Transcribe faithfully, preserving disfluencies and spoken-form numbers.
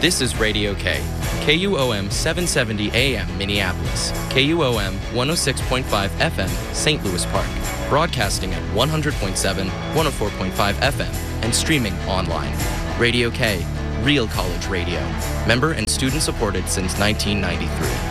This is Radio K, K U O M seven seventy A M Minneapolis, K U O M one oh six point five F M Saint Louis Park, broadcasting at one hundred point seven, one oh four point five F M, and streaming online. Radio K, real college radio. Member and student supported since nineteen ninety-three.